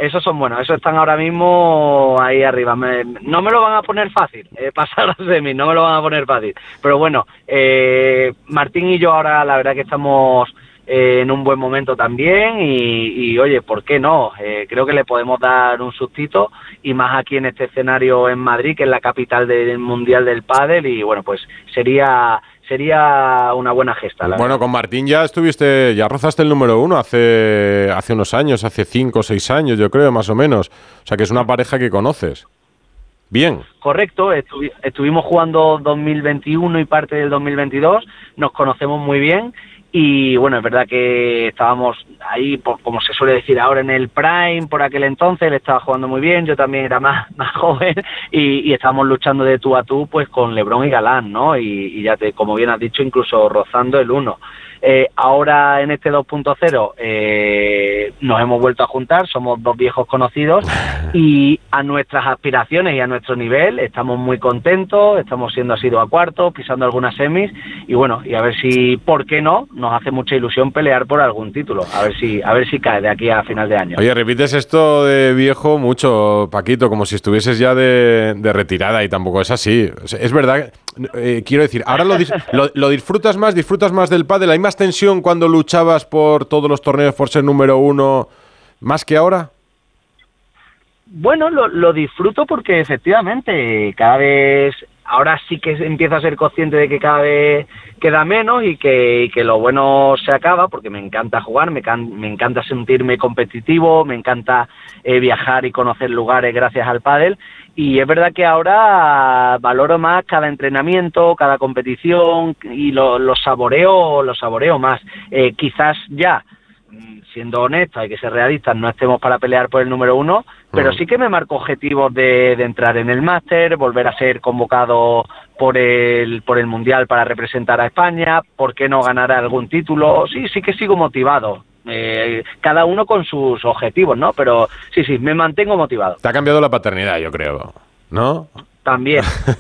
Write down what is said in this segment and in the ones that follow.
Esos son buenos, esos están ahora mismo ahí arriba. No me lo van a poner fácil, pasar a semis, no me lo van a poner fácil. Pero bueno, Martín y yo ahora la verdad que estamos en un buen momento también y oye, ¿por qué no? Creo que le podemos dar un sustito y más aquí en este escenario en Madrid, que es la capital del Mundial del Pádel y bueno, pues sería una buena gesta. Bueno, con Martín ya rozaste el número 1 hace unos años, hace 5 o 6 años, yo creo, más o menos. O sea, que es una pareja que conoces. Bien. Correcto, estuvimos jugando 2021 y parte del 2022, nos conocemos muy bien y bueno, es verdad que estábamos ahí, como se suele decir ahora, en el prime por aquel entonces, él estaba jugando muy bien, yo también era más joven y estábamos luchando de tú a tú pues con LeBron y Galán, ¿no? Y ya como bien has dicho, incluso rozando el 1. Ahora en este 2.0 nos hemos vuelto a juntar, somos dos viejos conocidos y a nuestras aspiraciones y a nuestro nivel estamos muy contentos, estamos siendo asiduos a cuartos, pisando algunas semis y bueno, y a ver si, ¿por qué no? Nos hace mucha ilusión pelear por algún título, a ver si cae de aquí a final de año. Oye, repites esto de viejo mucho, Paquito, como si estuvieses ya de retirada y tampoco es así. O sea, es verdad, quiero decir, ahora lo disfrutas más del pádel, hay más tensión cuando luchabas por todos los torneos por ser número 1 más que ahora. Bueno, lo disfruto porque efectivamente cada vez, ahora sí que empiezo a ser consciente de que cada vez queda menos y que lo bueno se acaba, porque me encanta jugar, me encanta sentirme competitivo, me encanta viajar y conocer lugares gracias al pádel. Y es verdad que ahora valoro más cada entrenamiento, cada competición y lo saboreo más. Quizás ya, siendo honesto, hay que ser realistas, no estemos para pelear por el número 1, pero sí que me marco objetivos de entrar en el máster, volver a ser convocado por el Mundial para representar a España, ¿por qué no ganar algún título? Sí que sigo motivado. Cada uno con sus objetivos, ¿no? Pero sí, me mantengo motivado. Te ha cambiado la paternidad, yo creo, ¿no? También.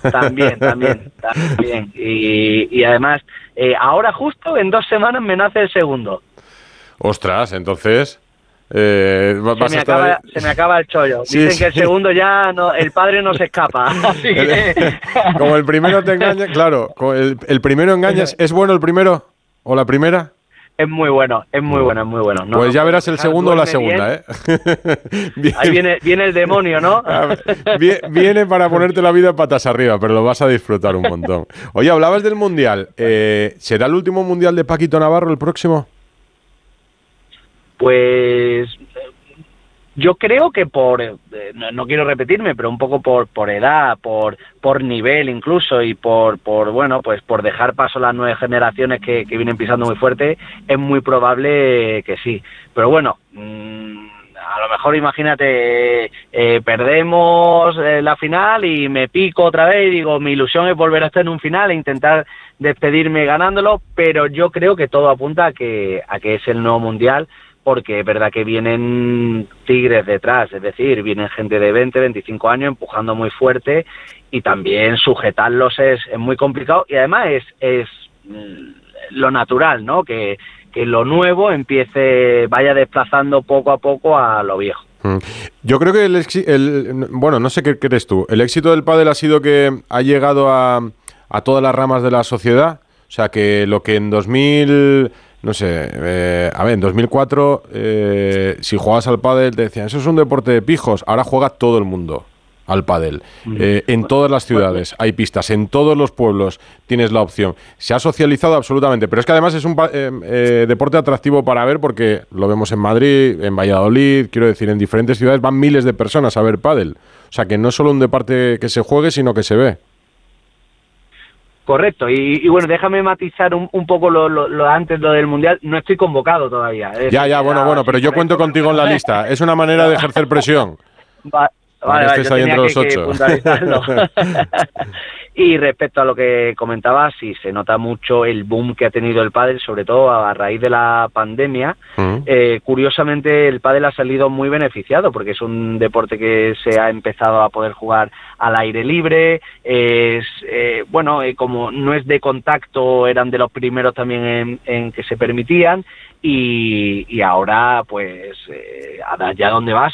Y además, ahora justo en 2 semanas me nace el segundo. Ostras, entonces... se me acaba el chollo. Dicen que el segundo ya no, el padre no se escapa. Así que... Como el primero te engaña, claro, el primero engañas. ¿Es bueno el primero o la primera? Es muy bueno. No, pues ya verás el segundo o la segunda, bien. Ahí viene el demonio, ¿no? Viene para ponerte la vida patas arriba, pero lo vas a disfrutar un montón. Oye, hablabas del Mundial. ¿Será el último Mundial de Paquito Navarro el próximo? Pues yo creo que no quiero repetirme, pero un poco por edad, por nivel incluso y por dejar paso a las nuevas generaciones que vienen pisando muy fuerte, es muy probable que sí. Pero bueno, a lo mejor imagínate, perdemos la final y me pico otra vez y digo, mi ilusión es volver a estar en un final e intentar despedirme ganándolo, pero yo creo que todo apunta a que es el nuevo Mundial, porque es verdad que vienen tigres detrás, es decir, vienen gente de 20, 25 años empujando muy fuerte y también sujetarlos es muy complicado y además es lo natural, ¿no? Que lo nuevo vaya desplazando poco a poco a lo viejo. Yo creo que bueno, no sé qué crees tú, el éxito del pádel ha sido que ha llegado a todas las ramas de la sociedad, o sea que lo que en 2000... No sé, en 2004, si jugabas al pádel te decían, eso es un deporte de pijos, ahora juega todo el mundo al pádel. En todas las ciudades hay pistas, en todos los pueblos tienes la opción. Se ha socializado absolutamente, pero es que además es un deporte atractivo para ver porque lo vemos en Madrid, en Valladolid, quiero decir, en diferentes ciudades van miles de personas a ver pádel. O sea que no es solo un deporte que se juegue, sino que se ve. Correcto, y bueno, déjame matizar un poco lo antes, lo del Mundial. No estoy convocado todavía. Bueno, pero yo cuento contigo en la lista. Es una manera de ejercer presión. Vale, yo tenía que puntualizarlo. Y respecto a lo que comentabas, sí, se nota mucho el boom que ha tenido el pádel, sobre todo a raíz de la pandemia. Curiosamente, el pádel ha salido muy beneficiado, porque es un deporte que se ha empezado a poder jugar al aire libre. Como no es de contacto, eran de los primeros también en que se permitían. Y ahora, pues, allá donde vas,